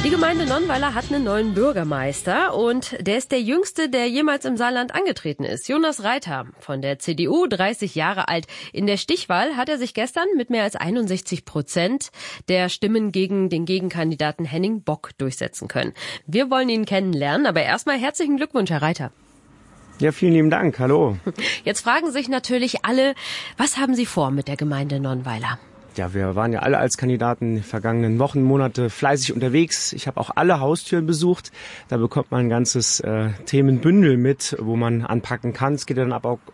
Die Gemeinde Nonnweiler hat einen neuen Bürgermeister und der ist der jüngste, der jemals im Saarland angetreten ist. Jonas Reiter von der CDU, 30 Jahre alt. In der Stichwahl hat er sich gestern mit mehr als 61% der Stimmen gegen den Gegenkandidaten Henning Bock durchsetzen können. Wir wollen ihn kennenlernen, aber erstmal herzlichen Glückwunsch, Herr Reiter. Ja, vielen lieben Dank. Hallo. Jetzt fragen sich natürlich alle, was haben Sie vor mit der Gemeinde Nonnweiler? Ja, wir waren ja alle als Kandidaten die vergangenen Wochen, Monate fleißig unterwegs. Ich habe auch alle Haustüren besucht. Da bekommt man ein ganzes Themenbündel mit, wo man anpacken kann. Es geht dann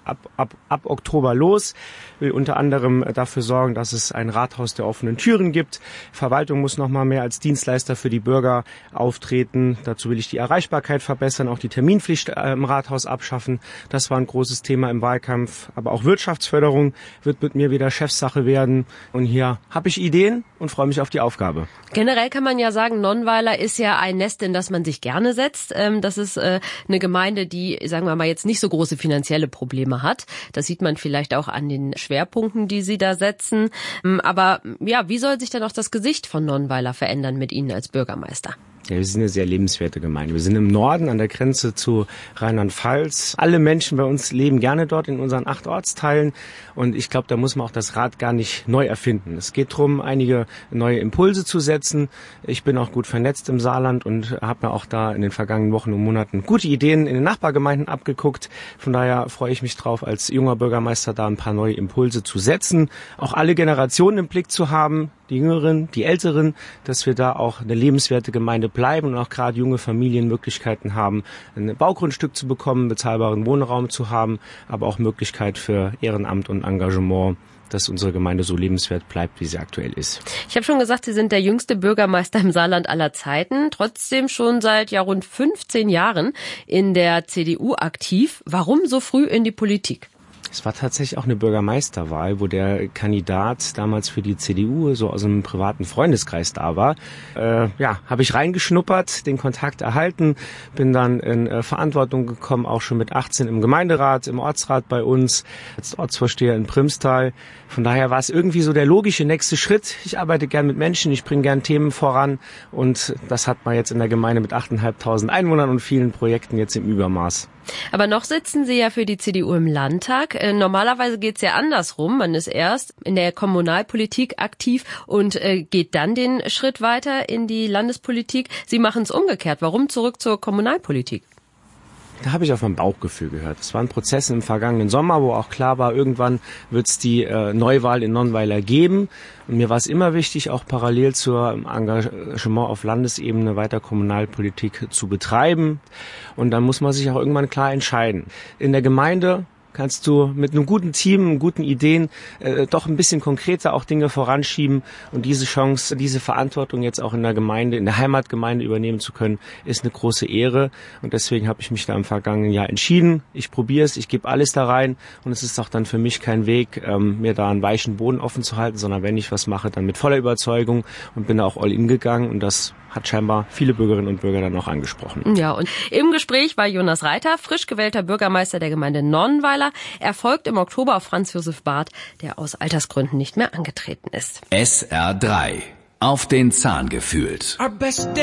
ab Oktober los. Will unter anderem dafür sorgen, dass es ein Rathaus der offenen Türen gibt. Verwaltung muss noch mal mehr als Dienstleister für die Bürger auftreten. Dazu will ich die Erreichbarkeit verbessern, auch die Terminpflicht im Rathaus abschaffen. Das war ein großes Thema im Wahlkampf. Aber auch Wirtschaftsförderung wird mit mir wieder Chefsache werden. Und hier habe ich Ideen und freue mich auf die Aufgabe. Generell kann man ja sagen, Nonnweiler ist ja ein Nest, in das man sich gerne setzt. Das ist eine Gemeinde, die, sagen wir mal, jetzt nicht so große finanzielle Probleme hat. Das sieht man vielleicht auch an den Schwerpunkten, die Sie da setzen. Aber ja, wie soll sich denn auch das Gesicht von Nonnweiler verändern mit Ihnen als Bürgermeister? Ja, wir sind eine sehr lebenswerte Gemeinde. Wir sind im Norden an der Grenze zu Rheinland-Pfalz. Alle Menschen bei uns leben gerne dort in unseren 8 Ortsteilen. Und ich glaube, da muss man auch das Rad gar nicht neu erfinden. Es geht darum, einige neue Impulse zu setzen. Ich bin auch gut vernetzt im Saarland und habe mir auch da in den vergangenen Wochen und Monaten gute Ideen in den Nachbargemeinden abgeguckt. Von daher freue ich mich drauf, als junger Bürgermeister da ein paar neue Impulse zu setzen. Auch alle Generationen im Blick zu haben, die Jüngeren, die Älteren, dass wir da auch eine lebenswerte Gemeinde bleiben und auch gerade junge Familien Möglichkeiten haben, ein Baugrundstück zu bekommen, bezahlbaren Wohnraum zu haben, aber auch Möglichkeit für Ehrenamt und Engagement, dass unsere Gemeinde so lebenswert bleibt, wie sie aktuell ist. Ich habe schon gesagt, Sie sind der jüngste Bürgermeister im Saarland aller Zeiten, trotzdem schon seit rund 15 Jahren in der CDU aktiv. Warum so früh in die Politik? Es war tatsächlich auch eine Bürgermeisterwahl, wo der Kandidat damals für die CDU so aus einem privaten Freundeskreis da war. Habe ich reingeschnuppert, den Kontakt erhalten, bin dann in Verantwortung gekommen, auch schon mit 18 im Gemeinderat, im Ortsrat bei uns, als Ortsvorsteher in Primstal. Von daher war es irgendwie so der logische nächste Schritt. Ich arbeite gern mit Menschen, ich bringe gern Themen voran und das hat man jetzt in der Gemeinde mit 8.500 Einwohnern und vielen Projekten jetzt im Übermaß. Aber noch sitzen Sie ja für die CDU im Landtag. Normalerweise geht's ja andersrum. Man ist erst in der Kommunalpolitik aktiv und geht dann den Schritt weiter in die Landespolitik. Sie machen es umgekehrt. Warum zurück zur Kommunalpolitik? Da habe ich auf mein Bauchgefühl gehört. Es war ein Prozess im vergangenen Sommer, wo auch klar war, irgendwann wird es die Neuwahl in Nonnweiler geben. Und mir war es immer wichtig, auch parallel zum Engagement auf Landesebene weiter Kommunalpolitik zu betreiben. Und dann muss man sich auch irgendwann klar entscheiden. In der Gemeinde kannst du mit einem guten Team, guten Ideen doch ein bisschen konkreter auch Dinge voranschieben. Und diese Chance, diese Verantwortung jetzt auch in der Gemeinde, in der Heimatgemeinde übernehmen zu können, ist eine große Ehre. Und deswegen habe ich mich da im vergangenen Jahr entschieden. Ich probiere es, ich gebe alles da rein. Und es ist auch dann für mich kein Weg, mir da einen weichen Boden offen zu halten, sondern wenn ich was mache, dann mit voller Überzeugung und bin da auch all in gegangen. Und das hat scheinbar viele Bürgerinnen und Bürger dann auch angesprochen. Ja, und im Gespräch war Jonas Reiter, frisch gewählter Bürgermeister der Gemeinde Nonnweiler. Er folgt im Oktober auf Franz Josef Barth, der aus Altersgründen nicht mehr angetreten ist. SR3. Auf den Zahn gefühlt.